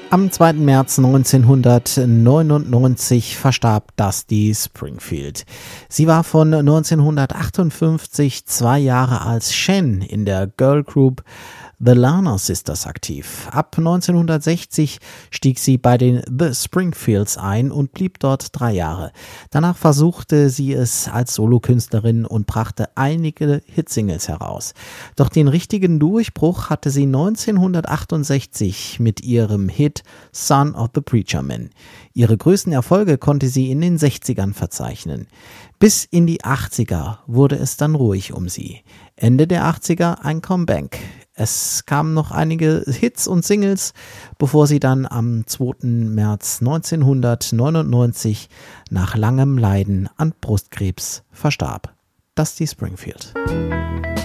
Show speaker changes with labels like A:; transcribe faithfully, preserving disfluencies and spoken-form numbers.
A: Am zweiten März neunzehnhundertneunundneunzig verstarb Dusty Springfield. Sie war von neunzehnhundertachtundfünfzig zwei Jahre als Shen in der Girl Group The Larner Sisters aktiv. Ab neunzehnhundertsechzig stieg sie bei den The Springfields ein und blieb dort drei Jahre. Danach versuchte sie es als Solokünstlerin und brachte einige Hitsingles heraus. Doch den richtigen Durchbruch hatte sie neunzehnhundertachtundsechzig mit ihrem Hit Son of the Preacher Man. Ihre größten Erfolge konnte sie in den sechzigern verzeichnen. Bis in die achtziger wurde es dann ruhig um sie. Ende der achtziger ein Comeback. Es kamen noch einige Hits und Singles, bevor sie dann am zweiten März neunzehnhundertneunundneunzig nach langem Leiden an Brustkrebs verstarb. Dusty Springfield.